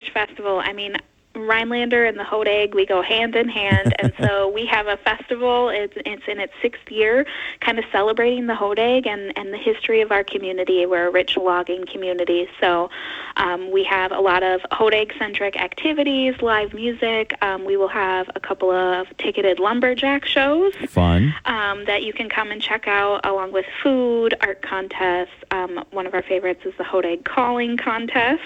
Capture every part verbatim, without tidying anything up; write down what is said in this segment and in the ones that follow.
Heritage Festival. I mean, Rhinelander and the Hodag, we go hand in hand, and so we have a festival. It's, it's in its sixth year, kind of celebrating the Hodag and, and the history of our community. We're a rich logging community, so um, we have a lot of Hodag-centric activities, live music. Um, we will have a couple of ticketed lumberjack shows. Fun. Um, that you can come and check out, along with food, art contests. Um, one of our favorites is the Hodag Calling Contest.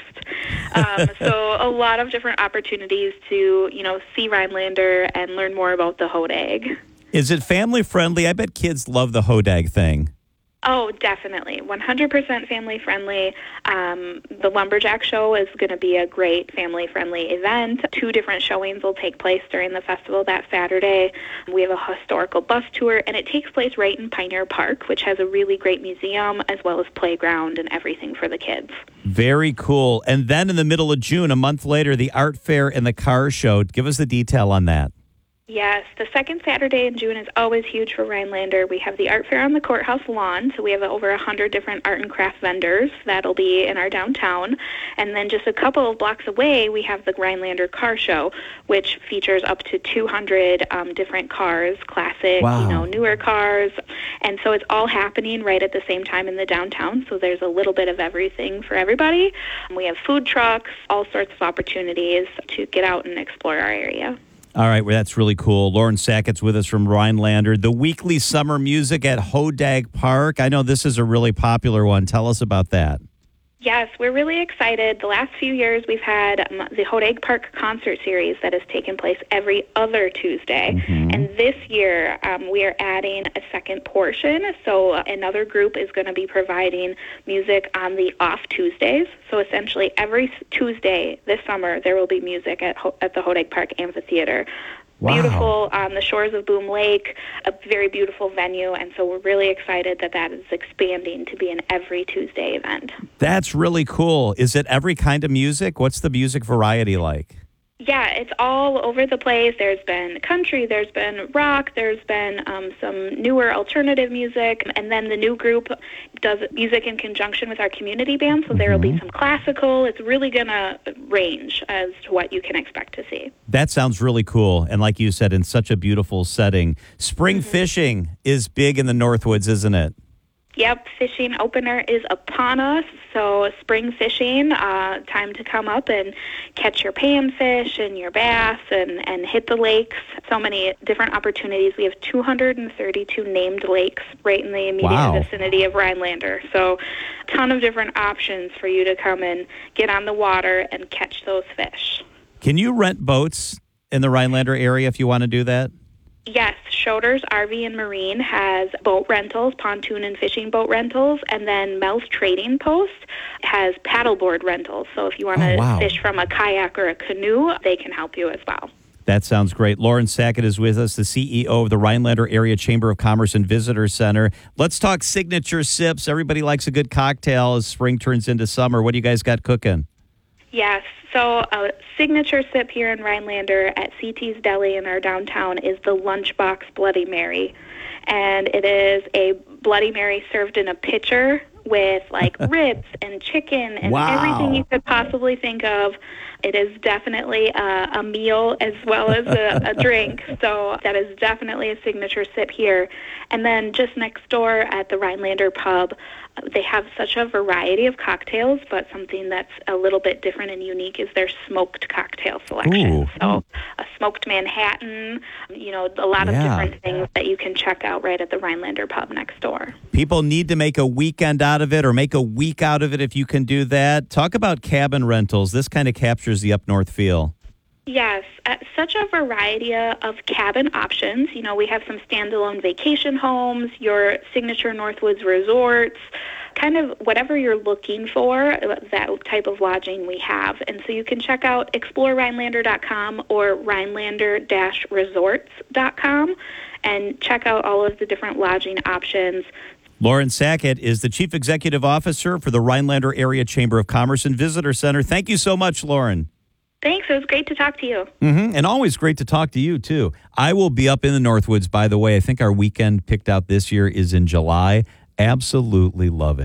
Um, so a lot of different opportunities to, you know, see Rhinelander and learn more about the Hodag. Is it family friendly? I bet kids love the Hodag thing. Oh, definitely. one hundred percent family friendly. Um, the Lumberjack Show is going to be a great family friendly event. Two different showings will take place during the festival that Saturday. We have a historical bus tour, and it takes place right in Pioneer Park, which has a really great museum as well as playground and everything for the kids. Very cool. And then in the middle of June, a month later, the art fair and the car show. Give us the detail on that. Yes, the second Saturday in June is always huge for Rhinelander. We have the art fair on the courthouse lawn, so we have over one hundred different art and craft vendors that'll be in our downtown. And then just a couple of blocks away, we have the Rhinelander Car Show, which features up to two hundred um, different cars, classic, wow. you know, newer cars. And so it's all happening right at the same time in the downtown, so there's a little bit of everything for everybody. We have food trucks, all sorts of opportunities to get out and explore our area. All right, well, that's really cool. Lauren Sackett's with us from Rhinelander. The weekly summer music at Hodag Park. I know this is a really popular one. Tell us about that. Yes, we're really excited. The last few years, we've had um, the Hodag Park concert series that has taken place every other Tuesday. Mm-hmm. And this year, um, we are adding a second portion. So uh, another group is going to be providing music on the off Tuesdays. So essentially, every Tuesday this summer, there will be music at, Ho- at the Hodag Park Amphitheater. Wow. Beautiful on the shores of Boom Lake, a very beautiful venue, and so we're really excited that that is expanding to be an every Tuesday event. That's really cool. Is it every kind of music? What's the music variety like? Yeah, it's all over the place. There's been country, there's been rock, there's been um, some newer alternative music, and then the new group does music in conjunction with our community band, so mm-hmm. there will be some classical. It's really going to range as to what you can expect to see. That sounds really cool, and like you said, in such a beautiful setting. Spring mm-hmm. fishing is big in the Northwoods, isn't it? Yep, fishing opener is upon us, so spring fishing, uh, time to come up and catch your panfish and your bass and, and hit the lakes. So many different opportunities. We have two hundred thirty-two named lakes right in the immediate wow. vicinity of Rhinelander. So a ton of different options for you to come and get on the water and catch those fish. Can you rent boats in the Rhinelander area if you want to do that? Yes, Schroeder's R V and Marine has boat rentals, pontoon and fishing boat rentals, and then Mel's Trading Post has paddleboard rentals. So if you want to oh, wow. fish from a kayak or a canoe, they can help you as well. That sounds great. Lauren Sackett is with us, the C E O of the Rhinelander Area Chamber of Commerce and Visitor Center. Let's talk signature sips. Everybody likes a good cocktail as spring turns into summer. What do you guys got cooking? Yes, so a signature sip here in Rhinelander at C T's Deli in our downtown is the Lunchbox Bloody Mary. And it is a Bloody Mary served in a pitcher with like ribs and chicken and wow. everything you could possibly think of. It is definitely a, a meal as well as a, a drink, so that is definitely a signature sip here. And then just next door at the Rhinelander Pub, they have such a variety of cocktails, but something that's a little bit different and unique is their smoked cocktail selection. Ooh. So a smoked Manhattan, you know, a lot of yeah. different things that you can check out right at the Rhinelander Pub next door. People need to make a weekend out of it or make a week out of it if you can do that. Talk about cabin rentals. This kind of captures the up-north feel. Yes, uh, such a variety of cabin options. You know, we have some standalone vacation homes, your signature Northwoods resorts, kind of whatever you're looking for, that type of lodging we have. And so you can check out explore rhinelander dot com or rhinelander dash resorts dot com and check out all of the different lodging options. Lauren Sackett is the Chief Executive Officer for the Rhinelander Area Chamber of Commerce and Visitor Center. Thank you so much, Lauren. Thanks. It was great to talk to you. Mm-hmm. And always great to talk to you, too. I will be up in the Northwoods, by the way. I think our weekend picked out this year is in July. Absolutely love it.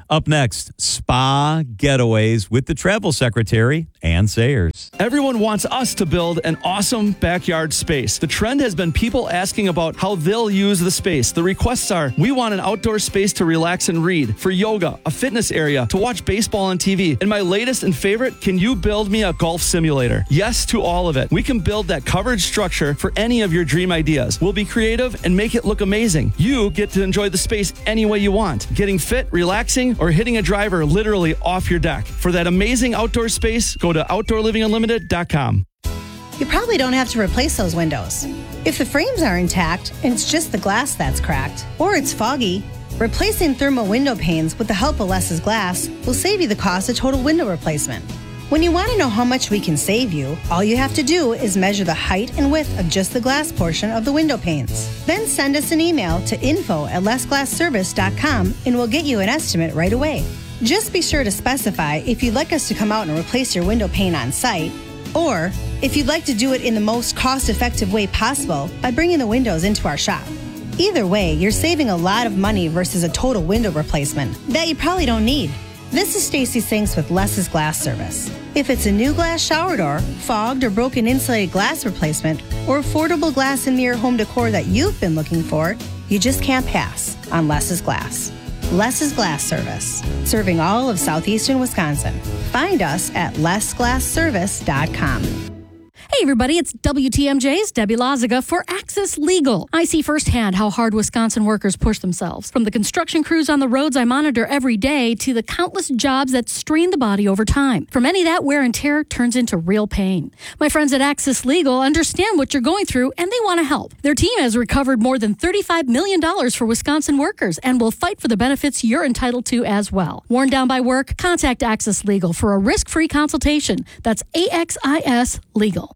Up next, spa getaways with the travel secretary, Ann Sayers. Everyone wants us to build an awesome backyard space. The trend has been people asking about how they'll use the space. The requests are, we want an outdoor space to relax and read, for yoga, a fitness area, to watch baseball on T V. And my latest and favorite, can you build me a golf simulator? Yes to all of it. We can build that coverage structure for any of your dream ideas. We'll be creative and make it look amazing. You get to enjoy the space any way you want, getting fit, relaxing, or hitting a driver literally off your deck. For that amazing outdoor space, go to outdoor living unlimited dot com. You probably don't have to replace those windows. If the frames are intact and it's just the glass that's cracked, or it's foggy, replacing thermal window panes with the help of Less's Glass will save you the cost of total window replacement. When you want to know how much we can save you, all you have to do is measure the height and width of just the glass portion of the window panes. Then send us an email to info at less glass service dot com and we'll get you an estimate right away. Just be sure to specify if you'd like us to come out and replace your window pane on site, or if you'd like to do it in the most cost-effective way possible by bringing the windows into our shop. Either way, you're saving a lot of money versus a total window replacement that you probably don't need. This is Stacy Sinks with Less's Glass Service. If it's a new glass shower door, fogged or broken insulated glass replacement, or affordable glass and mirror home decor that you've been looking for, you just can't pass on Less's Glass. Less's Glass Service, serving all of southeastern Wisconsin. Find us at less glass service dot com. Hey everybody, it's W T M J's Debbie Loziga for Access Legal. I see firsthand how hard Wisconsin workers push themselves. From the construction crews on the roads I monitor every day to the countless jobs that strain the body over time. For many, that wear and tear turns into real pain. My friends at Access Legal understand what you're going through and they want to help. Their team has recovered more than thirty-five million dollars for Wisconsin workers and will fight for the benefits you're entitled to as well. Worn down by work? Contact Access Legal for a risk-free consultation. That's A X I S Legal.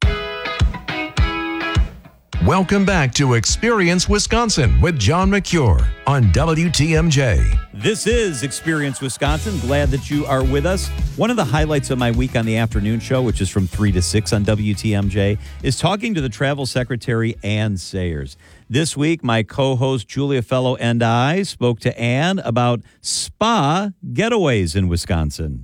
Welcome back to Experience Wisconsin with John McCure on W T M J. This is Experience Wisconsin. Glad that you are with us. One of the highlights of my week on the afternoon show, which is from three to six on W T M J, is talking to the travel secretary, Ann Sayers. This week, my co-host Julia Fellow and I spoke to Ann about spa getaways in Wisconsin.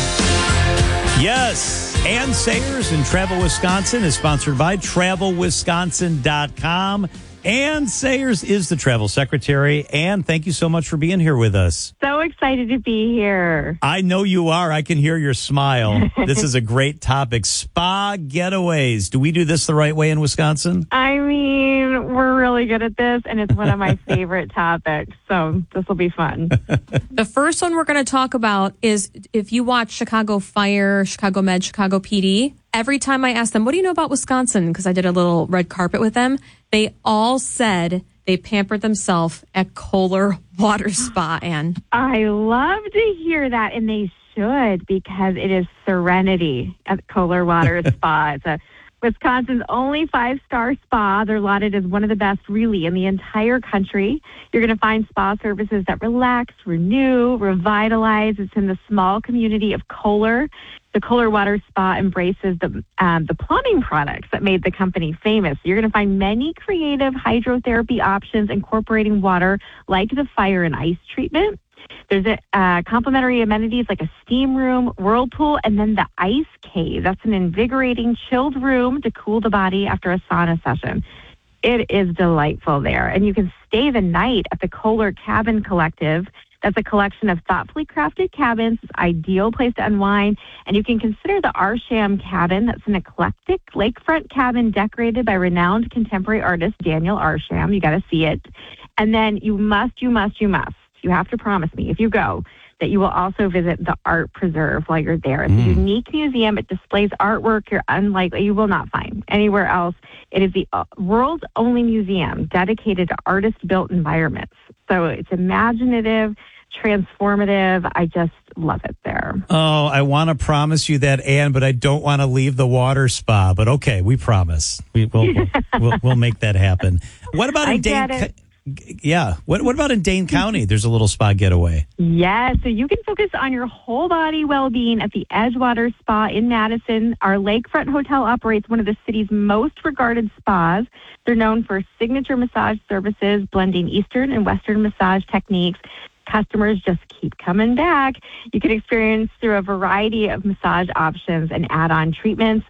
Yes. Ann Sayers in Travel Wisconsin is sponsored by travel wisconsin dot com. Ann Sayers is the travel secretary. Ann, thank you so much for being here with us. So excited to be here. I know you are. I can hear your smile. This is a great topic. Spa getaways. Do we do this the right way in Wisconsin? I mean, we're really good at this, and it's one of my favorite topics, so this will be fun. The first one we're going to talk about is if you watch Chicago Fire, Chicago Med, Chicago P D, every time I ask them, what do you know about Wisconsin? Because I did a little red carpet with them. They all said they pampered themselves at Kohler Water Spa, Ann. I love to hear that, and they should, because it is serenity at Kohler Water Spa. It's a Wisconsin's only five-star spa. They're lauded as one of the best, really, in the entire country. You're going to find spa services that relax, renew, revitalize. It's in the small community of Kohler. The Kohler Water Spa embraces the um, the plumbing products that made the company famous. You're going to find many creative hydrotherapy options incorporating water, like the fire and ice treatment. There's a, uh, complimentary amenities like a steam room, whirlpool, and then the ice cave. That's an invigorating, chilled room to cool the body after a sauna session. It is delightful there. And you can stay the night at the Kohler Cabin Collective. That's a collection of thoughtfully crafted cabins. It's an ideal place to unwind. And you can consider the Arsham Cabin. That's an eclectic lakefront cabin decorated by renowned contemporary artist Daniel Arsham. You got to see it. And then you must, you must, you must. You have to promise me, if you go, that you will also visit the Art Preserve while you're there. It's mm. a unique museum. It displays artwork you're unlikely, you will not find anywhere else. It is the world's only museum dedicated to artist-built environments. So it's imaginative, transformative. I just love it there. Oh, I want to promise you that, Ann, but I don't want to leave the water spa. But okay, we promise. We, we'll, we'll, we'll, we'll make that happen. What about in Dane? Yeah. What What about in Dane County? There's a little spa getaway. Yeah. So you can focus on your whole body well-being at the Edgewater Spa in Madison. Our lakefront hotel operates one of the city's most regarded spas. They're known for signature massage services, blending Eastern and Western massage techniques. customers just keep coming back. You can experience through a variety of massage options and add-on treatments.